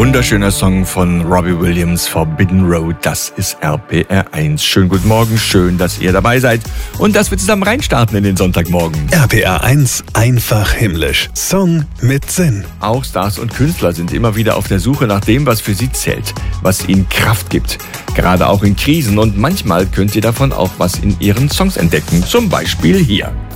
wunderschöner Song von Robbie Williams, Forbidden Road. Das ist RPR 1. Schönen guten Morgen, schön, dass ihr dabei seid und dass wir zusammen reinstarten in den Sonntagmorgen. RPR 1, einfach himmlisch. Song mit Sinn. Auch Stars und Künstler sind immer wieder auf der Suche nach dem, was für sie zählt, was ihnen Kraft gibt. Gerade auch in Krisen, und manchmal könnt ihr davon auch was in ihren Songs entdecken. Zum Beispiel hier.